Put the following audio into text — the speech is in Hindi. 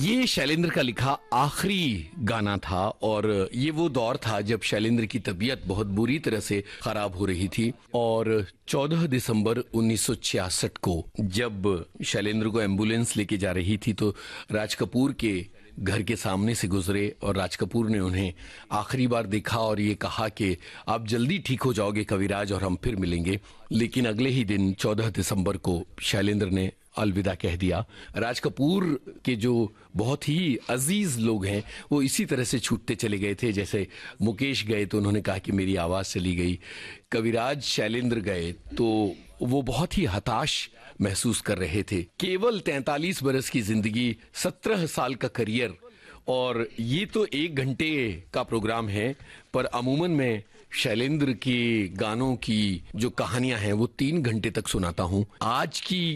ये शैलेंद्र का लिखा आखिरी गाना था और ये वो दौर था जब शैलेंद्र की तबीयत बहुत बुरी तरह से खराब हो रही थी। और 14 दिसंबर 1966 को जब शैलेंद्र को एम्बुलेंस लेके जा रही थी तो राज कपूर के घर के सामने से गुजरे और राज कपूर ने उन्हें आखिरी बार देखा और ये कहा कि आप जल्दी ठीक हो जाओगे कविराज और हम फिर मिलेंगे। लेकिन अगले ही दिन 14 दिसंबर को शैलेंद्र ने अलविदा कह दिया। राज कपूर के जो बहुत ही अजीज लोग हैं वो इसी तरह से छूटते चले गए थे। जैसे मुकेश गए तो उन्होंने कहा कि मेरी आवाज़ चली गई, कविराज शैलेंद्र गए तो वो बहुत ही हताश महसूस कर रहे थे। केवल 43 बरस की जिंदगी, 17 साल का करियर, और ये तो 1 घंटे का प्रोग्राम है पर अमूमन मैं शैलेंद्र के गानों की जो कहानियां हैं वो 3 घंटे तक सुनाता हूं। आज की